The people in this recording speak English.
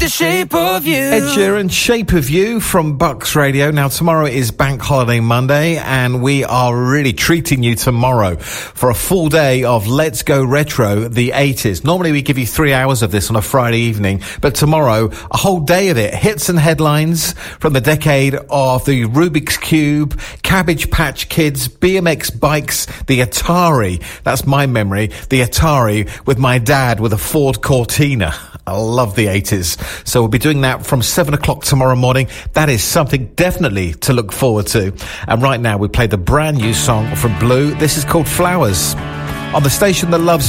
The Shape of You. Ed Sheeran, Shape of You from Bucks Radio. Now, tomorrow is Bank Holiday Monday, and we are really treating you tomorrow for a full day of Let's Go Retro, the 80s. Normally, we give you 3 hours of this on a Friday evening, but tomorrow, a whole day of it. Hits and headlines from the decade of the Rubik's Cube, Cabbage Patch Kids, BMX bikes, the Atari. That's my memory. The Atari with my dad with a Ford Cortina. I love the 80s. So we'll be doing that from 7 o'clock tomorrow morning. That is something definitely to look forward to. And right now we play the brand new song from Blue. This is called Flowers on the station that loves